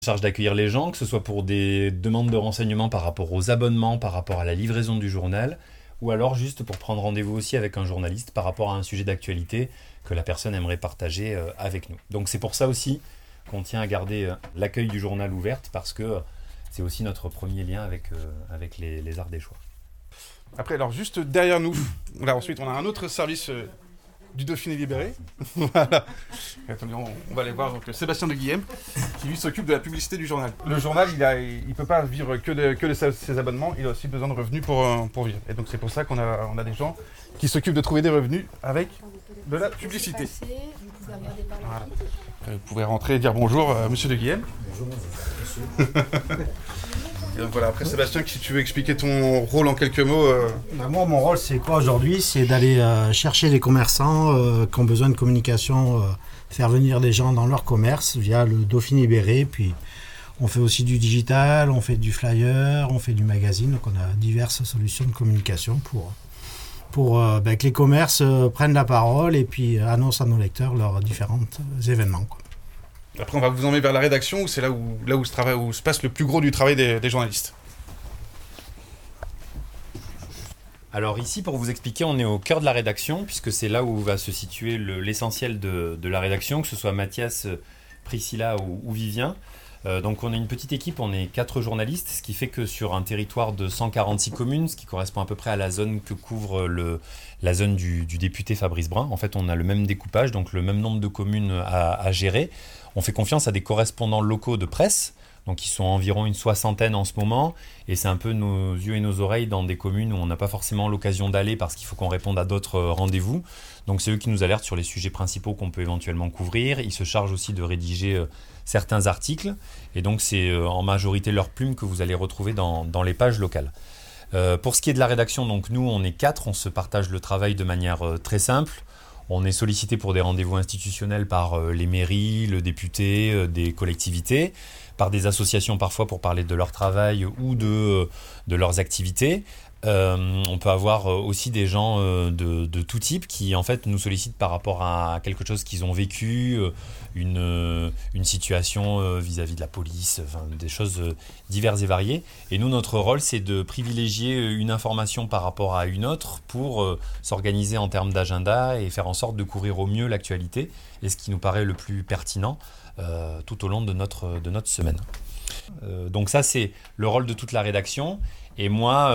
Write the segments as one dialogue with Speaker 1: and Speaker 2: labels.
Speaker 1: Charge d'accueillir les gens, que ce soit pour des demandes de renseignements par rapport aux abonnements, par rapport à la livraison du journal, ou alors juste pour prendre rendez-vous aussi avec un journaliste par rapport à un sujet d'actualité que la personne aimerait partager avec nous. Donc c'est pour ça aussi qu'on tient à garder l'accueil du journal ouverte, parce que c'est aussi notre premier lien avec les Ardéchois.
Speaker 2: Après, alors juste derrière nous, là ensuite on a un autre service du Dauphiné libéré. Voilà. Attendez, on va aller voir donc, Sébastien de Guillem, qui lui s'occupe de la publicité du journal. Le journal, il peut pas vivre que de ses abonnements, il a aussi besoin de revenus pour vivre. Et donc c'est pour ça qu'on a des gens qui s'occupent de trouver des revenus avec de la publicité. Voilà. Vous pouvez rentrer et dire bonjour à Monsieur de Guillem.
Speaker 3: Bonjour, monsieur.
Speaker 2: Et donc voilà, après Sébastien, si tu veux expliquer ton rôle en quelques mots.
Speaker 3: Moi, mon rôle, c'est quoi aujourd'hui? C'est d'aller chercher les commerçants qui ont besoin de communication, faire venir les gens dans leur commerce via le Dauphiné libéré. Puis on fait aussi du digital, on fait du flyer, on fait du magazine. Donc on a diverses solutions de communication pour que les commerces prennent la parole et puis annoncent à nos lecteurs leurs différents événements, quoi.
Speaker 2: Après, on va vous emmener vers la rédaction, où c'est là où se passe le plus gros du travail des journalistes.
Speaker 1: Alors ici, pour vous expliquer, on est au cœur de la rédaction, puisque c'est là où va se situer l'essentiel de la rédaction, que ce soit Mathias, Priscilla ou Vivien. Donc on est une petite équipe, on est 4 journalistes, ce qui fait que sur un territoire de 146 communes, ce qui correspond à peu près à la zone que couvre la zone du député Fabrice Brun, en fait on a le même découpage, donc le même nombre de communes à gérer. On fait confiance à des correspondants locaux de presse, donc ils sont environ une 60aine en ce moment, et c'est un peu nos yeux et nos oreilles dans des communes où on n'a pas forcément l'occasion d'aller parce qu'il faut qu'on réponde à d'autres rendez-vous. Donc c'est eux qui nous alertent sur les sujets principaux qu'on peut éventuellement couvrir. Ils se chargent aussi de rédiger certains articles, et donc c'est en majorité leur plume que vous allez retrouver dans les pages locales. Pour ce qui est de la rédaction, donc nous on est 4, on se partage le travail de manière très simple. On est sollicité pour des rendez-vous institutionnels par les mairies, le député, des collectivités, par des associations parfois pour parler de leur travail ou de leurs activités. On peut avoir aussi des gens de tout type qui en fait nous sollicitent par rapport à quelque chose qu'ils ont vécu, une situation vis-à-vis de la police, enfin, des choses diverses et variées. Et nous, notre rôle, c'est de privilégier une information par rapport à une autre pour s'organiser en termes d'agenda et faire en sorte de couvrir au mieux l'actualité et ce qui nous paraît le plus pertinent tout au long de notre semaine. Donc ça, c'est le rôle de toute la rédaction. Et moi,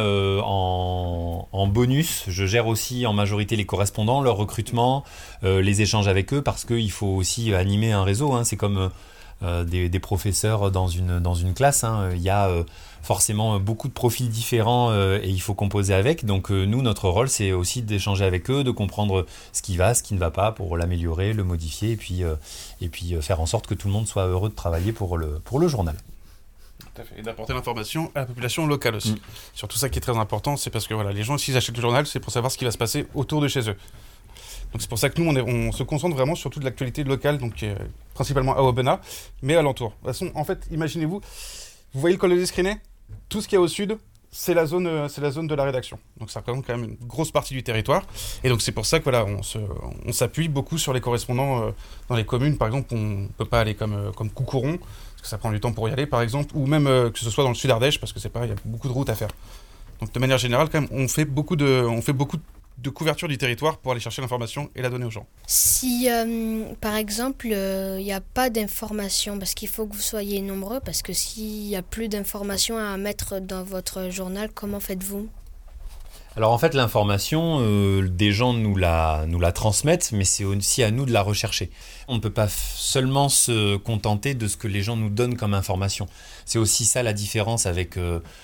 Speaker 1: en bonus, je gère aussi en majorité les correspondants, leur recrutement, les échanges avec eux, parce qu'il faut aussi animer un réseau, hein. C'est comme des professeurs dans une classe, hein. Il y a forcément beaucoup de profils différents et il faut composer avec. Donc nous, notre rôle, c'est aussi d'échanger avec eux, de comprendre ce qui va, ce qui ne va pas, pour l'améliorer, le modifier, et puis faire en sorte que tout le monde soit heureux de travailler pour le journal.
Speaker 2: Tout à fait. Et d'apporter l'information à la population locale aussi. Surtout ça qui est très important, c'est parce que voilà, les gens, s'ils achètent le journal, c'est pour savoir ce qui va se passer autour de chez eux. Donc c'est pour ça que nous, on se concentre vraiment sur toute l'actualité locale, donc principalement à Aubenas, mais alentour. De toute façon, en fait, imaginez-vous, vous voyez le col de l'Escrinet? Tout ce qu'il y a au sud, c'est la zone de la rédaction. Donc ça représente quand même une grosse partie du territoire. Et donc c'est pour ça que voilà, on s'appuie beaucoup sur les correspondants dans les communes. Par exemple, on ne peut pas aller comme Coucouron, parce que ça prend du temps pour y aller, par exemple, ou même que ce soit dans le sud Ardèche, parce que c'est pareil, il y a beaucoup de routes à faire. Donc de manière générale, quand même, on fait beaucoup de couverture du territoire pour aller chercher l'information et la donner aux gens.
Speaker 4: Si, par exemple, il n'y a pas d'informations, parce qu'il faut que vous soyez nombreux, parce que s'il n'y a plus d'informations à mettre dans votre journal, comment faites-vous ?
Speaker 1: Alors en fait, l'information, des gens nous la transmettent, mais c'est aussi à nous de la rechercher. On ne peut pas seulement se contenter de ce que les gens nous donnent comme information. C'est aussi ça la différence avec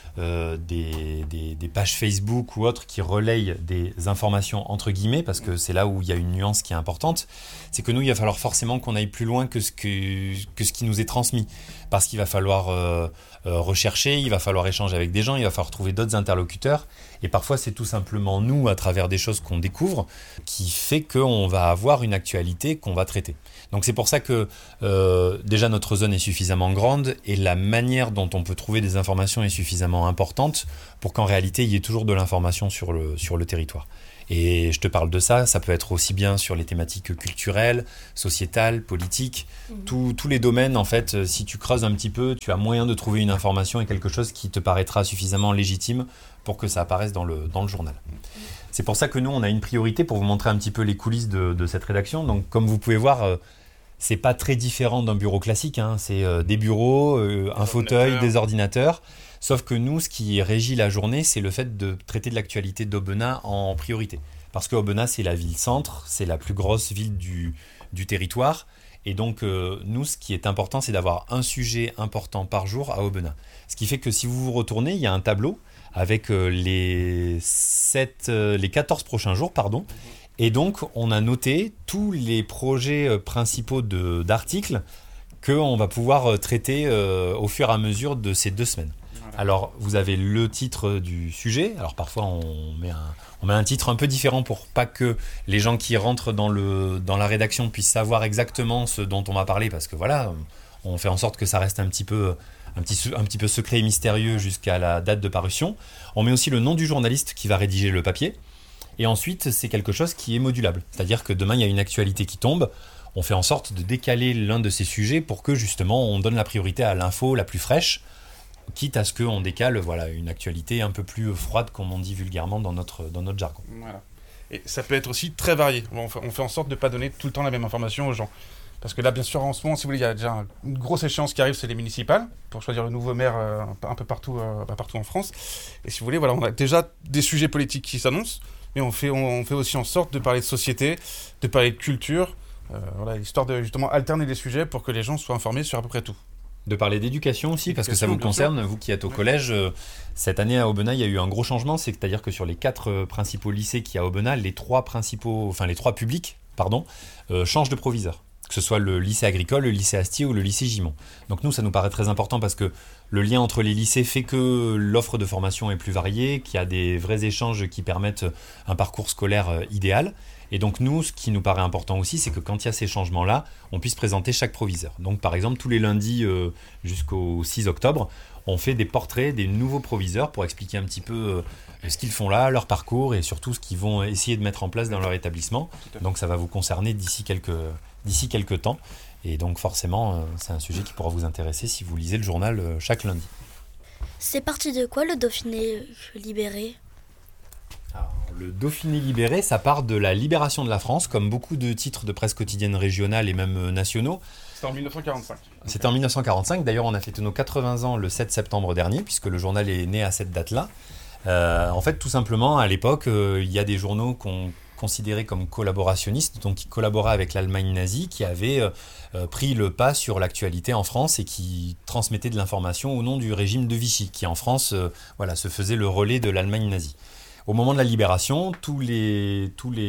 Speaker 1: des pages Facebook ou autres qui relayent des informations entre guillemets, parce que c'est là où il y a une nuance qui est importante. C'est que nous, il va falloir forcément qu'on aille plus loin que ce qui nous est transmis. Parce qu'il va falloir rechercher, il va falloir échanger avec des gens, il va falloir trouver d'autres interlocuteurs. Et parfois, c'est tout simplement nous, à travers des choses qu'on découvre, qui fait qu'on va avoir une actualité qu'on va traiter. Donc c'est pour ça que déjà notre zone est suffisamment grande et la manière dont on peut trouver des informations est suffisamment importante pour qu'en réalité, il y ait toujours de l'information sur le territoire. Et je te parle de ça, ça peut être aussi bien sur les thématiques culturelles, sociétales, politiques, tous les domaines, en fait, si tu creuses un petit peu, tu as moyen de trouver une information et quelque chose qui te paraîtra suffisamment légitime pour que ça apparaisse dans le journal. C'est pour ça que nous, on a une priorité pour vous montrer un petit peu les coulisses de cette rédaction. Donc, comme vous pouvez voir, c'est pas très différent d'un bureau classique, hein. C'est des bureaux, un fauteuil, des ordinateurs. Sauf que nous, ce qui régit la journée, c'est le fait de traiter de l'actualité d'Aubenas en priorité. Parce que Aubenas, c'est la ville-centre, c'est la plus grosse ville du territoire. Et donc, nous, ce qui est important, c'est d'avoir un sujet important par jour à Aubenas. Ce qui fait que si vous vous retournez, il y a un tableau avec les 14 prochains jours, pardon. Et donc, on a noté tous les projets principaux d'articles qu'on va pouvoir traiter au fur et à mesure de ces 2 semaines. Alors, vous avez le titre du sujet. Alors, parfois, on met un titre un peu différent pour pas que les gens qui rentrent dans la rédaction puissent savoir exactement ce dont on va parler. Parce que voilà, on fait en sorte que ça reste un petit peu secret et mystérieux jusqu'à la date de parution. On met aussi le nom du journaliste qui va rédiger le papier. Et ensuite, c'est quelque chose qui est modulable. C'est-à-dire que demain, il y a une actualité qui tombe. On fait en sorte de décaler l'un de ces sujets pour que justement, on donne la priorité à l'info la plus fraîche, quitte à ce qu'on décale une actualité un peu plus froide, comme on dit vulgairement dans notre jargon.
Speaker 2: Voilà. Et ça peut être aussi très varié. On fait en sorte de ne pas donner tout le temps la même information aux gens. Parce que là, bien sûr, en ce moment, si vous voulez, il y a déjà une grosse échéance qui arrive, c'est les municipales, pour choisir le nouveau maire un peu partout en France. Et si vous voulez, voilà, on a déjà des sujets politiques qui s'annoncent, mais on fait aussi en sorte de parler de société, de parler de culture, histoire de justement alterner les sujets pour que les gens soient informés sur à peu près tout.
Speaker 1: De parler d'éducation aussi, parce que ça vous concerne, vous qui êtes au collège. Cette année à Aubenas, il y a eu un gros changement, c'est-à-dire que sur les 4 principaux lycées qu'il y a à Aubenas, les 3 publics, changent de proviseur. Que ce soit le lycée agricole, le lycée Astier ou le lycée Gimont. Donc nous, ça nous paraît très important parce que le lien entre les lycées fait que l'offre de formation est plus variée, qu'il y a des vrais échanges qui permettent un parcours scolaire idéal. Et donc nous, ce qui nous paraît important aussi, c'est que quand il y a ces changements-là, on puisse présenter chaque proviseur. Donc par exemple, tous les lundis jusqu'au 6 octobre, on fait des portraits des nouveaux proviseurs pour expliquer un petit peu ce qu'ils font là, leur parcours et surtout ce qu'ils vont essayer de mettre en place dans leur établissement. Donc ça va vous concerner d'ici quelques temps. Et donc forcément, c'est un sujet qui pourra vous intéresser si vous lisez le journal chaque lundi.
Speaker 5: C'est parti de quoi le Dauphiné libéré ?
Speaker 1: Alors, le Dauphiné libéré, ça part de la libération de la France, comme beaucoup de titres de presse quotidienne régionale et même nationaux.
Speaker 2: C'était en 1945.
Speaker 1: C'était en 1945. D'ailleurs, on a fêté nos 80 ans le 7 septembre dernier, puisque le journal est né à cette date-là. En fait, tout simplement, à l'époque, il y a des journaux qu'on considérés comme collaborationnistes, donc qui collaboraient avec l'Allemagne nazie, qui avaient pris le pas sur l'actualité en France et qui transmettaient de l'information au nom du régime de Vichy, qui en France se faisait le relais de l'Allemagne nazie. Au moment de la libération, tous les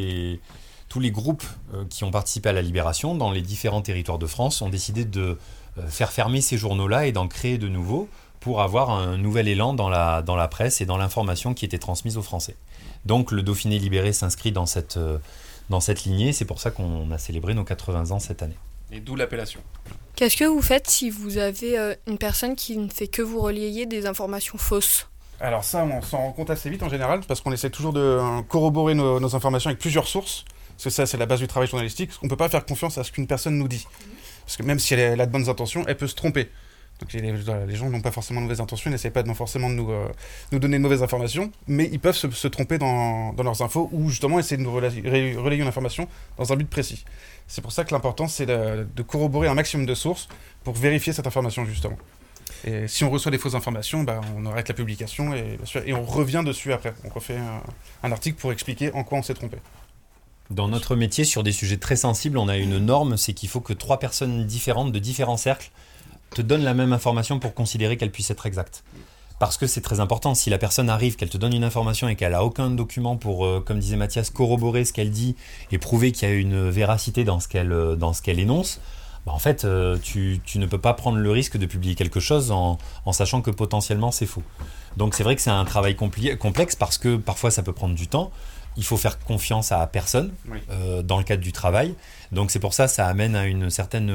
Speaker 1: groupes qui ont participé à la libération dans les différents territoires de France ont décidé de faire fermer ces journaux-là et d'en créer de nouveaux pour avoir un nouvel élan dans la presse et dans l'information qui était transmise aux Français. Donc le Dauphiné libéré s'inscrit dans cette lignée, c'est pour ça qu'on a célébré nos 80 ans cette année.
Speaker 2: Et d'où l'appellation.
Speaker 6: Qu'est-ce que vous faites si vous avez une personne qui ne fait que vous relayer des informations fausses ?
Speaker 2: Alors ça, on s'en rend compte assez vite en général, parce qu'on essaie toujours de corroborer nos informations avec plusieurs sources, parce que ça, c'est la base du travail journalistique. On ne peut pas faire confiance à ce qu'une personne nous dit. Parce que même si elle a de bonnes intentions, elle peut se tromper. Donc les gens n'ont pas forcément de mauvaises intentions, ils n'essaient pas forcément de nous donner de mauvaises informations, mais ils peuvent se tromper dans leurs infos, ou justement essayer de nous relayer une information dans un but précis. C'est pour ça que l'important, c'est de corroborer un maximum de sources pour vérifier cette information, justement. Et si on reçoit des fausses informations, on arrête la publication et on revient dessus après. On refait un article pour expliquer en quoi on s'est trompé.
Speaker 1: Dans notre métier, sur des sujets très sensibles, on a une norme, c'est qu'il faut que 3 personnes différentes de différents cercles te donnent la même information pour considérer qu'elle puisse être exacte. Parce que c'est très important, si la personne arrive, qu'elle te donne une information et qu'elle n'a aucun document pour, comme disait Mathias, corroborer ce qu'elle dit et prouver qu'il y a une véracité dans ce qu'elle énonce, en fait, tu ne peux pas prendre le risque de publier quelque chose en sachant que potentiellement c'est faux. Donc c'est vrai que c'est un travail complexe parce que parfois ça peut prendre du temps. Il faut faire confiance à personne dans le cadre du travail. Donc c'est pour ça amène à une certaine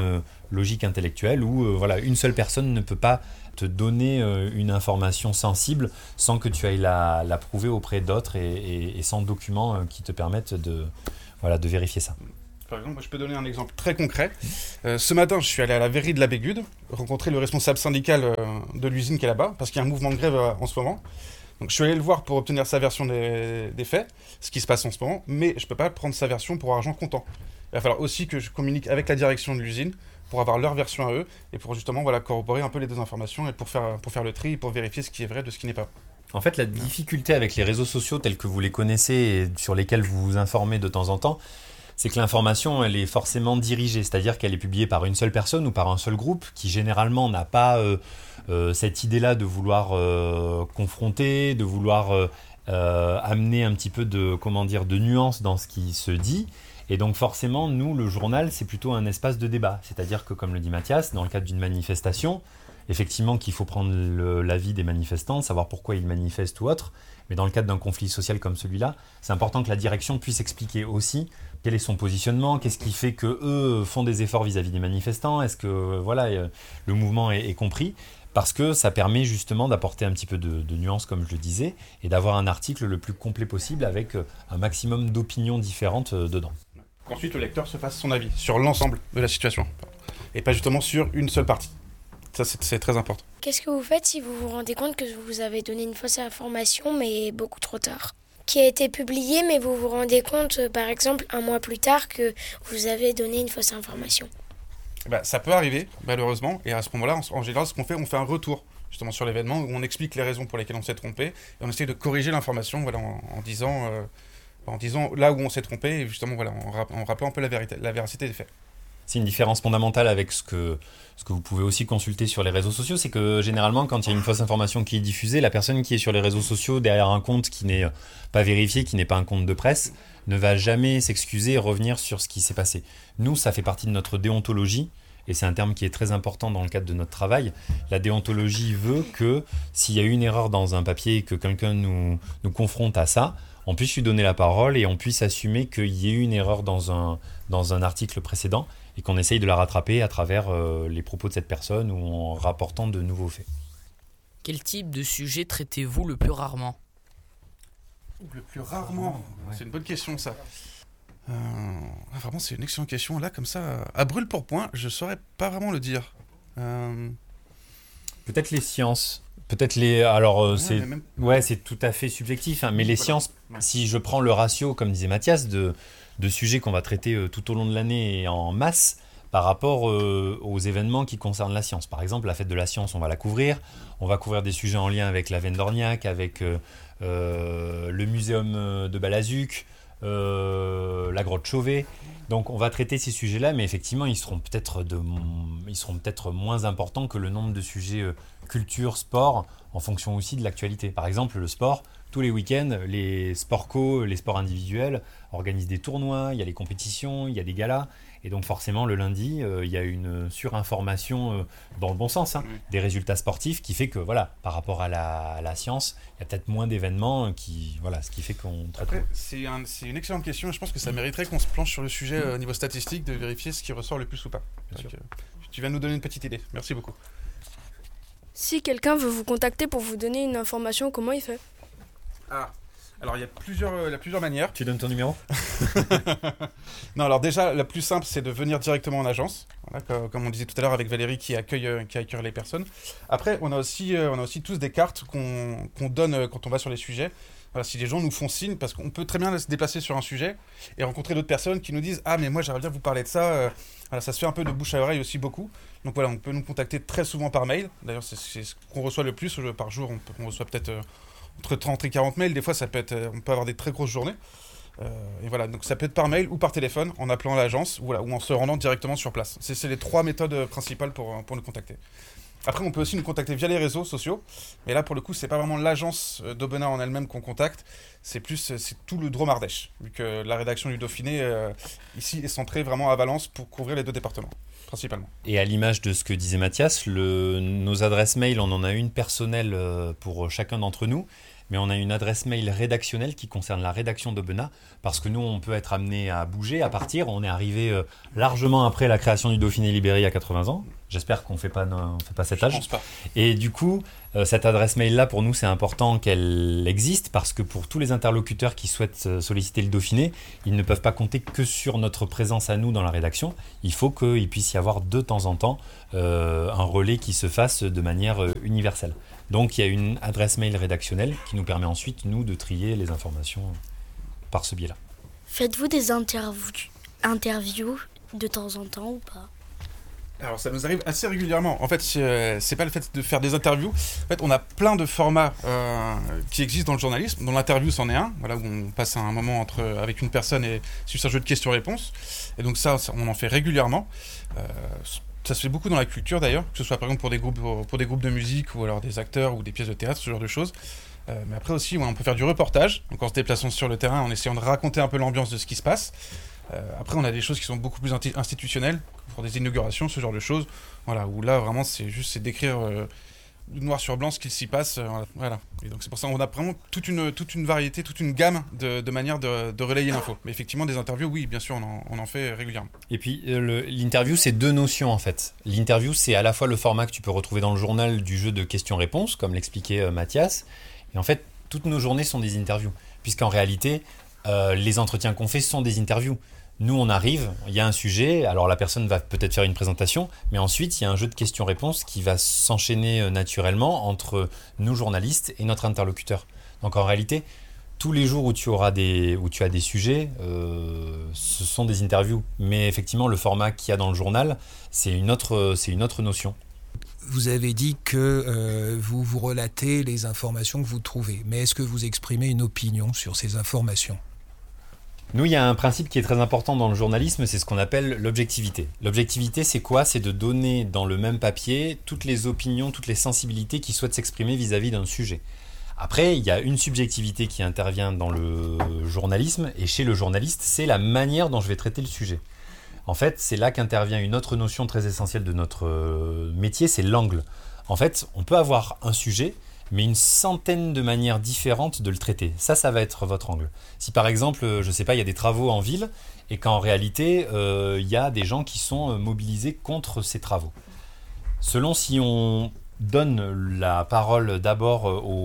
Speaker 1: logique intellectuelle où voilà, une seule personne ne peut pas te donner une information sensible sans que tu ailles la prouver auprès d'autres et sans documents qui te permettent de vérifier ça.
Speaker 2: Par exemple, moi, je peux donner un exemple très concret. Ce matin, je suis allé à la mairie de la Bégude, rencontrer le responsable syndical de l'usine qui est là-bas, parce qu'il y a un mouvement de grève en ce moment. Donc je suis allé le voir pour obtenir sa version des faits, ce qui se passe en ce moment, mais je ne peux pas prendre sa version pour argent comptant. Il va falloir aussi que je communique avec la direction de l'usine pour avoir leur version à eux, et pour justement corroborer un peu les deux informations, et pour faire le tri, pour vérifier ce qui est vrai de ce qui n'est pas.
Speaker 1: En fait, la difficulté avec les réseaux sociaux tels que vous les connaissez et sur lesquels vous vous informez de temps en temps, c'est que l'information, elle est forcément dirigée, c'est-à-dire qu'elle est publiée par une seule personne ou par un seul groupe qui généralement n'a pas cette idée-là de vouloir confronter, de vouloir amener un petit peu de nuance dans ce qui se dit. Et donc forcément, nous, le journal, c'est plutôt un espace de débat. C'est-à-dire que, comme le dit Mathias, dans le cadre d'une manifestation, effectivement qu'il faut prendre l'avis des manifestants, savoir pourquoi ils manifestent ou autre. Mais dans le cadre d'un conflit social comme celui-là, c'est important que la direction puisse expliquer aussi quel est son positionnement, qu'est-ce qui fait qu'eux font des efforts vis-à-vis des manifestants, est-ce que le mouvement est compris, parce que ça permet justement d'apporter un petit peu de nuance, comme je le disais, et d'avoir un article le plus complet possible avec un maximum d'opinions différentes dedans.
Speaker 2: Ensuite, le lecteur se fasse son avis sur l'ensemble de la situation, et pas justement sur une seule partie. Ça, c'est très important.
Speaker 7: Qu'est-ce que vous faites si vous vous rendez compte que vous avez donné une fausse information, mais beaucoup trop tard, qui a été publiée, mais vous vous rendez compte, par exemple, 1 mois plus tard, que vous avez donné une fausse information?
Speaker 2: Ça peut arriver, malheureusement, et à ce moment-là, en général, ce qu'on fait, on fait un retour justement sur l'événement, où on explique les raisons pour lesquelles on s'est trompé, et on essaie de corriger l'information en disant là où on s'est trompé, et justement en rappelant un peu la véracité des faits.
Speaker 1: C'est une différence fondamentale avec ce que vous pouvez aussi consulter sur les réseaux sociaux, c'est que généralement, quand il y a une fausse information qui est diffusée, la personne qui est sur les réseaux sociaux derrière un compte qui n'est pas vérifié, qui n'est pas un compte de presse, ne va jamais s'excuser et revenir sur ce qui s'est passé. Nous, ça fait partie de notre déontologie, et c'est un terme qui est très important dans le cadre de notre travail. La déontologie veut que s'il y a eu une erreur dans un papier et que quelqu'un nous confronte à ça, on puisse lui donner la parole et on puisse assumer qu'il y ait eu une erreur dans un article précédent et qu'on essaye de la rattraper à travers les propos de cette personne ou en rapportant de nouveaux faits.
Speaker 8: Quel type de sujet traitez-vous le plus rarement ?
Speaker 2: Le plus rarement, c'est une bonne question ça. Vraiment, c'est une excellente question. Là, comme ça, à brûle pour point, je saurais pas vraiment le dire.
Speaker 1: Peut-être les sciences. Peut-être les. Alors, c'est tout à fait subjectif, hein, mais les sciences, si je prends le ratio, comme disait Mathias, de sujets qu'on va traiter tout au long de l'année et en masse par rapport aux événements qui concernent la science. Par exemple, la fête de la science, on va la couvrir. On va couvrir des sujets en lien avec la veine d'Orniac, avec le muséum de Balazuc, la grotte Chauvet. Donc on va traiter ces sujets-là, mais effectivement ils seront peut-être moins importants que le nombre de sujets culture, sport, en fonction aussi de l'actualité. Par exemple, le sport, tous les week-ends, les sport co, les sports individuels organisent des tournois, il y a les compétitions, il y a des galas. Et donc forcément, le lundi, il y a une surinformation dans le bon sens, des résultats sportifs qui fait que, par rapport à la science, il y a peut-être moins d'événements ce qui fait qu'on traite.
Speaker 2: Après, c'est une excellente question. Je pense que ça mériterait qu'on se planche sur le sujet au niveau statistique, de vérifier ce qui ressort le plus ou pas. Tu vas nous donner une petite idée. Merci beaucoup.
Speaker 6: Si quelqu'un veut vous contacter pour vous donner une information, comment il fait ?
Speaker 2: Alors, il y a plusieurs manières.
Speaker 1: Tu donnes ton numéro ?
Speaker 2: Non, alors déjà, la plus simple, c'est de venir directement en agence. Voilà, comme on disait tout à l'heure avec Valérie qui accueille les personnes. Après, on a aussi tous des cartes qu'on donne quand on va sur les sujets. Voilà, si les gens nous font signe, parce qu'on peut très bien se déplacer sur un sujet et rencontrer d'autres personnes qui nous disent « Ah, mais moi, j'aimerais bien vous parler de ça. » Ça se fait un peu de bouche à oreille aussi beaucoup. Donc voilà, on peut nous contacter très souvent par mail. D'ailleurs, c'est ce qu'on reçoit le plus. Par jour, on reçoit peut-être entre 30 et 40 mails. Des fois, on peut avoir des très grosses journées. Et voilà, donc ça peut être par mail ou par téléphone, en appelant l'agence ou en se rendant directement sur place. C'est les 3 méthodes principales pour nous contacter. Après, on peut aussi nous contacter via les réseaux sociaux. Mais là, pour le coup, c'est pas vraiment l'agence d'Aubenas en elle-même qu'on contacte. C'est tout le Drôme Ardèche. Vu que la rédaction du Dauphiné, ici, est centrée vraiment à Valence pour couvrir les 2 départements, principalement.
Speaker 1: Et à l'image de ce que disait Mathias, nos adresses mail, on en a une personnelle pour chacun d'entre nous. mais on a une adresse mail rédactionnelle qui concerne la rédaction d'Aubenas, parce que nous, on peut être amené à bouger, à partir. On est arrivé largement après la création du Dauphiné libéré il y a 80 ans. J'espère qu'on ne fait pas cet âge.
Speaker 2: Je pense pas.
Speaker 1: Et du coup, cette adresse mail-là, pour nous, c'est important qu'elle existe, parce que pour tous les interlocuteurs qui souhaitent solliciter le Dauphiné, ils ne peuvent pas compter que sur notre présence à nous dans la rédaction. Il faut qu'il puisse y avoir de temps en temps un relais qui se fasse de manière universelle. Donc il y a une adresse mail rédactionnelle qui nous permet ensuite, nous, de trier les informations par ce biais-là.
Speaker 5: Faites-vous des interviews de temps en temps ou pas?
Speaker 2: Alors ça nous arrive assez régulièrement. En fait, c'est pas le fait de faire des interviews. En fait, on a plein de formats qui existent dans le journalisme, dont l'interview c'en est un, voilà, où on passe un moment avec une personne et c'est un jeu de questions-réponses. Et donc ça, on en fait régulièrement. Ça se fait beaucoup dans la culture d'ailleurs, que ce soit par exemple pour des groupes de musique ou alors des acteurs ou des pièces de théâtre, ce genre de choses. Mais après aussi, on peut faire du reportage, donc en se déplaçant sur le terrain, en essayant de raconter un peu l'ambiance de ce qui se passe. Après, on a des choses qui sont beaucoup plus institutionnelles, pour des inaugurations, ce genre de choses. Voilà, où là, vraiment, c'est d'écrire noir sur blanc ce qu'il s'y passe. Voilà. Et donc, c'est pour ça qu'on a vraiment toute une variété, toute une gamme de manières de relayer l'info. Mais effectivement, des interviews, oui, bien sûr, on en fait régulièrement.
Speaker 1: Et puis, l'interview, c'est deux notions, en fait. L'interview, c'est à la fois le format que tu peux retrouver dans le journal du jeu de questions-réponses, comme l'expliquait Mathias. Et en fait, toutes nos journées sont des interviews. Puisqu'en réalité, les entretiens qu'on fait sont des interviews. Nous, on arrive, il y a un sujet, alors la personne va peut-être faire une présentation, mais ensuite, il y a un jeu de questions-réponses qui va s'enchaîner naturellement entre nous, journalistes, et notre interlocuteur. Donc en réalité, tous les jours où tu as des sujets, ce sont des interviews. Mais effectivement, le format qu'il y a dans le journal, c'est une autre notion.
Speaker 9: Vous avez dit que vous relatez les informations que vous trouvez, mais est-ce que vous exprimez une opinion sur ces informations ?
Speaker 1: Nous, il y a un principe qui est très important dans le journalisme, c'est ce qu'on appelle l'objectivité. L'objectivité, c'est quoi ? C'est de donner dans le même papier toutes les opinions, toutes les sensibilités qui souhaitent s'exprimer vis-à-vis d'un sujet. Après, il y a une subjectivité qui intervient dans le journalisme, et chez le journaliste, c'est la manière dont je vais traiter le sujet. En fait, c'est là qu'intervient une autre notion très essentielle de notre métier, c'est l'angle. En fait, on peut avoir un sujet, mais une centaine de manières différentes de le traiter. Ça va être votre angle. Si par exemple, je ne sais pas, il y a des travaux en ville, et qu'en réalité, il y a des gens qui sont mobilisés contre ces travaux. Selon si on donne la parole d'abord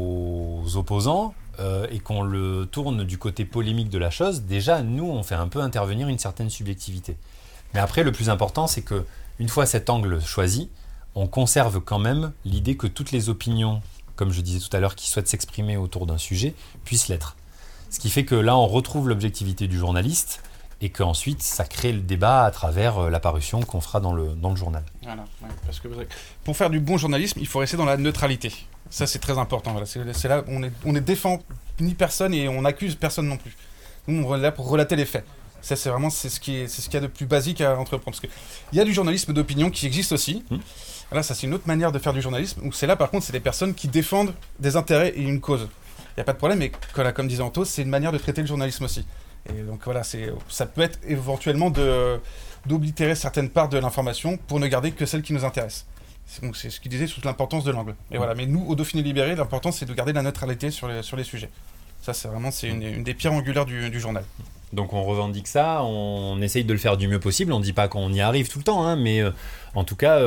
Speaker 1: aux opposants, et qu'on le tourne du côté polémique de la chose, déjà, nous, on fait un peu intervenir une certaine subjectivité. Mais après, le plus important, c'est que une fois cet angle choisi, on conserve quand même l'idée que toutes les opinions, comme je disais tout à l'heure, qui souhaitent s'exprimer autour d'un sujet, puissent l'être. Ce qui fait que là, on retrouve l'objectivité du journaliste et qu'ensuite, ça crée le débat à travers la parution qu'on fera dans le journal.
Speaker 2: Voilà, ouais, parce que pour faire du bon journalisme, il faut rester dans la neutralité. Ça, c'est très important. Voilà. C'est là où on ne défend ni personne et on n'accuse personne non plus. Nous, on est là pour relater les faits. Ça, c'est ce qu'il y a de plus basique à entreprendre. Parce qu'il y a du journalisme d'opinion qui existe aussi. Voilà, ça, c'est une autre manière de faire du journalisme. Où c'est là, par contre, c'est des personnes qui défendent des intérêts et une cause. Il n'y a pas de problème, mais comme disait Anto, c'est une manière de traiter le journalisme aussi. Et donc voilà, ça peut être éventuellement d'oblitérer certaines parts de l'information pour ne garder que celles qui nous intéressent. Donc c'est ce qu'il disait sur l'importance de l'angle. Et voilà, mais nous, au Dauphiné libéré, l'important, c'est de garder la neutralité sur les sujets. Ça, c'est vraiment une des pierres angulaires du journal.
Speaker 1: Donc on revendique ça, on essaye de le faire du mieux possible, on ne dit pas qu'on y arrive tout le temps, hein, mais en tout cas,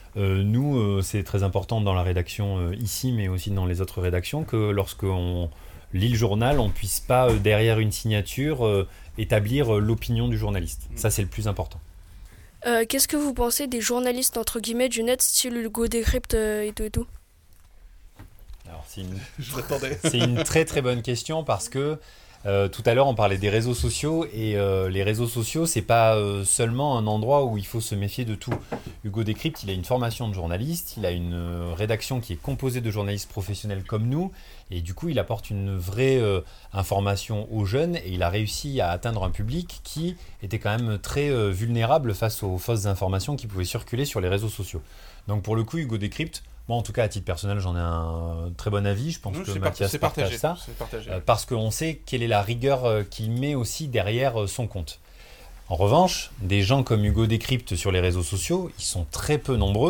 Speaker 1: nous, c'est très important dans la rédaction ici, mais aussi dans les autres rédactions, que lorsqu'on lit le journal, on ne puisse pas, derrière une signature, établir l'opinion du journaliste. Ça, c'est le plus important.
Speaker 6: Qu'est-ce que vous pensez des journalistes, entre guillemets, du net, style Hugo Décrypte et tout ?
Speaker 1: Alors,
Speaker 2: Je l'attendais.
Speaker 1: C'est une très très bonne question parce que tout à l'heure on parlait des réseaux sociaux et les réseaux sociaux c'est pas seulement un endroit où il faut se méfier de tout. Hugo Décrypte, il a une formation de journaliste, il a une rédaction qui est composée de journalistes professionnels comme nous et du coup il apporte une vraie information aux jeunes et il a réussi à atteindre un public qui était quand même très vulnérable face aux fausses informations qui pouvaient circuler sur les réseaux sociaux. Donc pour le coup Hugo Décrypte, moi, en tout cas, à titre personnel, j'en ai un très bon avis. Je pense que Mathias partage ça. Parce qu'on sait quelle est la rigueur qu'il met aussi derrière son compte. En revanche, des gens comme Hugo Décrypte sur les réseaux sociaux, ils sont très peu nombreux,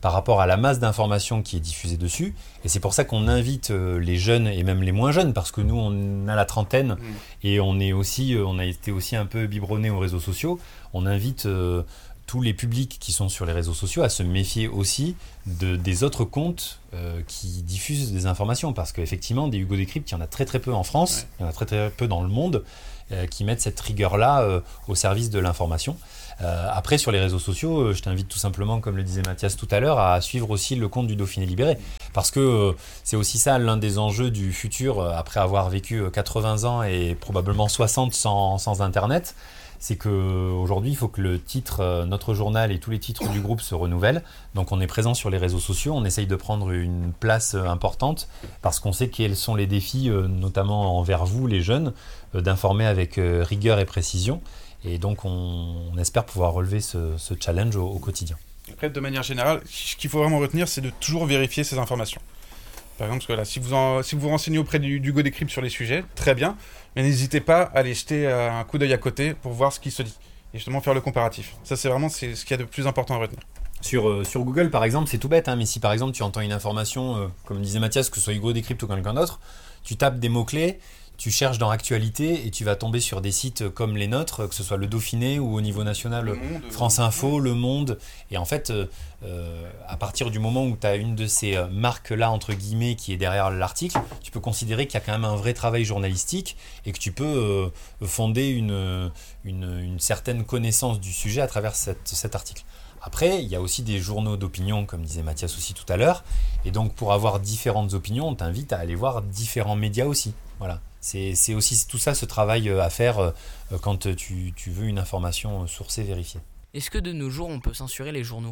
Speaker 1: par rapport à la masse d'informations qui est diffusée dessus. Et c'est pour ça qu'on invite les jeunes et même les moins jeunes, parce que nous, on a la trentaine et on a été aussi un peu biberonnés aux réseaux sociaux. On invite tous les publics qui sont sur les réseaux sociaux à se méfier aussi des autres comptes qui diffusent des informations, parce qu'effectivement, des Hugo Décrypte, il y en a très très peu en France, il y en a très très peu dans le monde, qui mettent cette rigueur-là au service de l'information. Après, sur les réseaux sociaux, je t'invite tout simplement, comme le disait Mathias tout à l'heure, à suivre aussi le compte du Dauphiné Libéré. Parce que c'est aussi ça l'un des enjeux du futur, après avoir vécu 80 ans et probablement 60 sans Internet. C'est qu'aujourd'hui, il faut que le titre, notre journal et tous les titres du groupe se renouvellent. Donc on est présent sur les réseaux sociaux, on essaye de prendre une place importante parce qu'on sait quels sont les défis, notamment envers vous, les jeunes, d'informer avec rigueur et précision. Et donc on espère pouvoir relever ce challenge au quotidien.
Speaker 2: Après, de manière générale, ce qu'il faut vraiment retenir, c'est de toujours vérifier ces informations. Par exemple, parce que là, si vous vous renseignez auprès du Hugo Décrypte sur les sujets, très bien, mais n'hésitez pas à aller jeter un coup d'œil à côté pour voir ce qui se dit et justement faire le comparatif. Ça, c'est ce qu'il y a de plus important à retenir.
Speaker 1: Sur Google, par exemple, c'est tout bête, mais si par exemple tu entends une information, comme disait Mathias, que ce soit Hugo Décrypte ou quelqu'un d'autre, tu tapes des mots-clés, tu cherches dans Actualité et tu vas tomber sur des sites comme les nôtres, que ce soit le Dauphiné ou au niveau national, France Info, Le Monde. Et en fait, à partir du moment où tu as une de ces marques-là, entre guillemets, qui est derrière l'article, tu peux considérer qu'il y a quand même un vrai travail journalistique et que tu peux fonder une certaine connaissance du sujet à travers cet article. Après, il y a aussi des journaux d'opinion, comme disait Mathias aussi tout à l'heure. Et donc, pour avoir différentes opinions, on t'invite à aller voir différents médias aussi. Voilà. C'est aussi tout ça, ce travail à faire quand tu veux une information sourcée, vérifiée.
Speaker 8: Est-ce que de nos jours, on peut censurer les journaux ?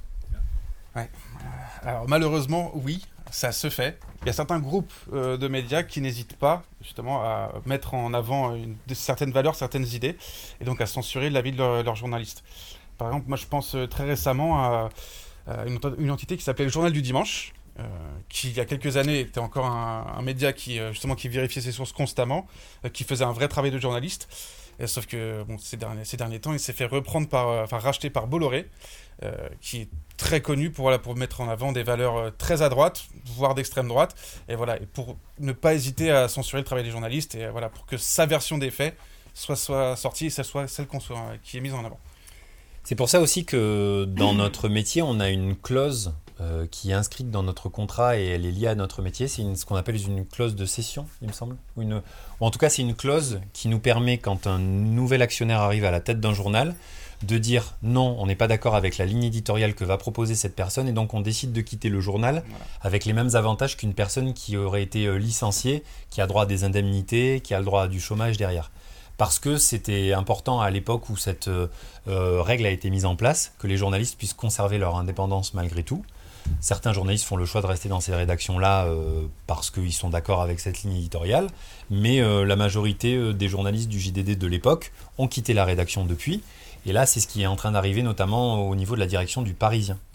Speaker 2: Ouais. Alors malheureusement, oui, ça se fait. Il y a certains groupes de médias qui n'hésitent pas justement à mettre en avant certaines valeurs, certaines idées, et donc à censurer l'avis de leurs journalistes. Par exemple, moi je pense très récemment à une entité qui s'appelait le Journal du Dimanche, qui il y a quelques années était encore un média qui vérifiait ses sources constamment, qui faisait un vrai travail de journaliste. Sauf que ces derniers temps, il s'est fait racheter par Bolloré, qui est très connu pour mettre en avant des valeurs très à droite, voire d'extrême droite, et pour ne pas hésiter à censurer le travail des journalistes, et pour que sa version des faits soit sortie et ça soit celle qui est mise en avant.
Speaker 1: C'est pour ça aussi que dans notre métier, on a une clause qui est inscrite dans notre contrat et elle est liée à notre métier. C'est ce qu'on appelle une clause de cession, il me semble. Ou en tout cas, c'est une clause qui nous permet, quand un nouvel actionnaire arrive à la tête d'un journal, de dire non, on n'est pas d'accord avec la ligne éditoriale que va proposer cette personne et donc on décide de quitter le journal avec les mêmes avantages qu'une personne qui aurait été licenciée, qui a droit à des indemnités, qui a le droit à du chômage derrière. Parce que c'était important à l'époque où cette règle a été mise en place, que les journalistes puissent conserver leur indépendance malgré tout. Certains journalistes font le choix de rester dans ces rédactions-là parce qu'ils sont d'accord avec cette ligne éditoriale, mais la majorité des journalistes du JDD de l'époque ont quitté la rédaction depuis. Et là, c'est ce qui est en train d'arriver, notamment au niveau de la rédaction du Parisien. Il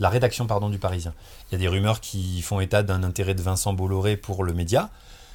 Speaker 1: y a des rumeurs qui font état d'un intérêt de Vincent Bolloré pour le média.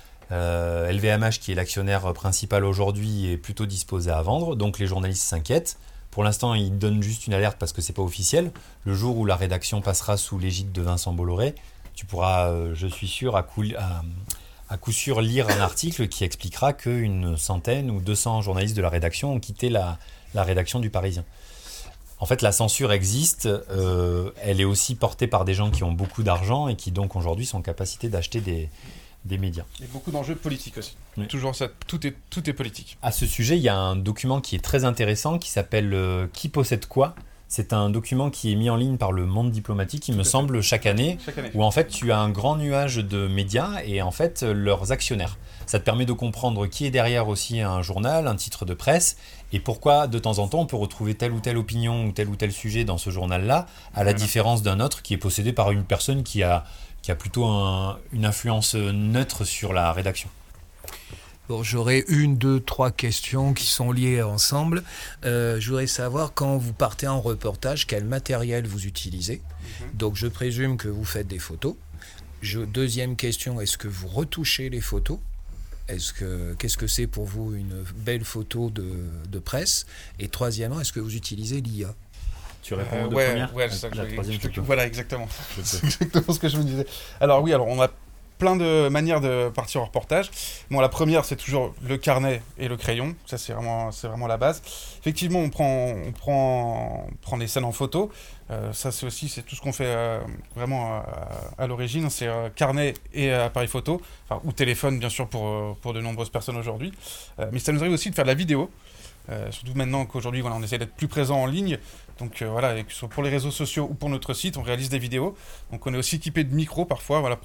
Speaker 1: LVMH, qui est l'actionnaire principal aujourd'hui, est plutôt disposé à vendre, donc les journalistes s'inquiètent. Pour l'instant, ils donnent juste une alerte parce que c'est pas officiel. Le jour où la rédaction passera sous l'égide de Vincent Bolloré, tu pourras, je suis sûr, à coup sûr lire un article qui expliquera qu'une centaine ou 200 journalistes de la rédaction ont quitté la rédaction du Parisien. En fait, la censure existe, elle est aussi portée par des gens qui ont beaucoup d'argent et qui donc aujourd'hui sont en capacité d'acheter des médias.
Speaker 2: Et beaucoup d'enjeux politiques aussi.
Speaker 1: Oui.
Speaker 2: Toujours ça, tout est politique.
Speaker 1: À ce sujet, il y a un document qui est très intéressant qui s'appelle « Qui possède quoi ?» C'est un document qui est mis en ligne par le Monde diplomatique, il me semble, chaque année, où en fait tu as un grand nuage de médias et en fait leurs actionnaires. Ça te permet de comprendre qui est derrière aussi un journal, un titre de presse, et pourquoi de temps en temps on peut retrouver telle ou telle opinion ou tel sujet dans ce journal-là, à la différence d'un autre qui est possédé par une personne qui a plutôt une influence neutre sur la rédaction.
Speaker 9: Bon, j'aurais 1, 2, 3 questions qui sont liées ensemble. Je voudrais savoir, quand vous partez en reportage, quel matériel vous utilisez. Donc je présume que vous faites des photos. Deuxième question, est-ce que vous retouchez les photos ? Qu'est-ce que c'est pour vous une belle photo de presse ? Et troisièmement, est-ce que vous utilisez l'IA ?
Speaker 1: Tu réponds aux deux
Speaker 2: ouais,
Speaker 1: premières.
Speaker 2: ouais, c'est ça que
Speaker 1: La troisième, je te peux.
Speaker 2: voilà, exactement. C'est exactement ce que je me disais. Alors oui, on a plein de manières de partir en reportage. Bon, la première, c'est toujours le carnet et le crayon. Ça, c'est vraiment la base. Effectivement, on prend les scènes en photo. Ça, c'est tout ce qu'on fait vraiment à l'origine. C'est carnet et appareil photo, ou téléphone, bien sûr, pour de nombreuses personnes aujourd'hui. Mais ça nous arrive aussi de faire de la vidéo. Surtout maintenant qu'aujourd'hui, on essaie d'être plus présent en ligne. Donc et que ce soit pour les réseaux sociaux ou pour notre site, on réalise des vidéos. Donc on est aussi équipé de micros parfois,